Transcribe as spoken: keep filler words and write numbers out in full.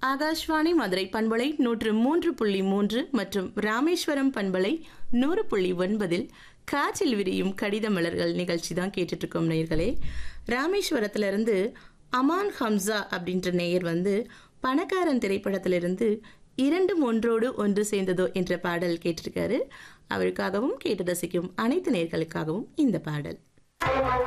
ஆகாஷ்வாணி மதுரை பண்பலை நூற்று மூன்று புள்ளி மூன்று மற்றும் ராமேஸ்வரம் பண்பலை நூறு புள்ளி ஒன்பதில் காற்றில் விரியும் கடித மலர்கள் நிகழ்ச்சி தான் கேட்டுட்டு இருக்கோம் நேயர்களே. ராமேஸ்வரத்திலிருந்து அமான் ஹம்சா அப்படின்ற நேயர் வந்து பணக்காரன் திரைப்படத்திலிருந்து இரண்டும் ஒன்றோடு ஒன்று சேர்ந்ததோ என்ற பாடல் கேட்டிருக்காரு. அவருக்காகவும் கேட்டு ரசிக்கும் அனைத்து நேயர்களுக்காகவும் இந்த பாடல்.